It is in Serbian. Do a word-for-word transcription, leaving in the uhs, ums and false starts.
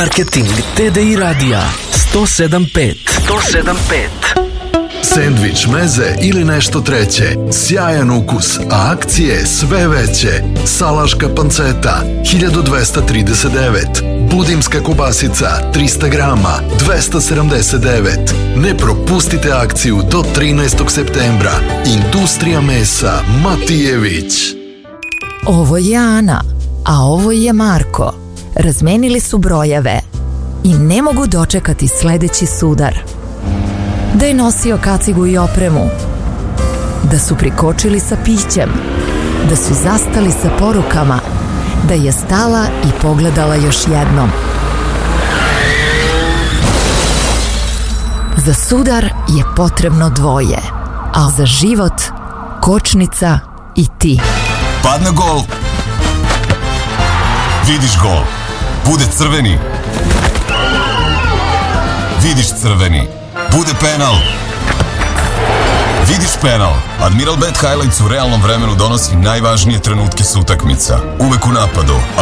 Marketing T D I radija sto sedam pet. sto sedam pet. Sendvič, meze ili nešto treće. Sjajan ukus, a akcije sve veće. Salaška panceta, hiljadu dvesta trideset devet. Budimska kobasica, trista grama, dvesta sedamdeset devet. Ne propustite akciju do trinaestog septembra. Industrija mesa Matijević. Ovo je Ana, a ovo je Marko. Razmenili su brojeve i ne mogu dočekati sledeći sudar. Da je nosio kacigu i opremu, da su prikočili sa pićem, da su zastali sa porukama, da je stala i pogledala još jednom. Za sudar je potrebno dvoje, a za život kočnica i ti. Padne gol. Vidiš gol. Bude crveni. Vidiš crveni. Bude penal. Vidiš penal. Admiral Bet Highlights u realnom vremenu donosi najvažnije trenutke s utakmica. Uvek u napadu.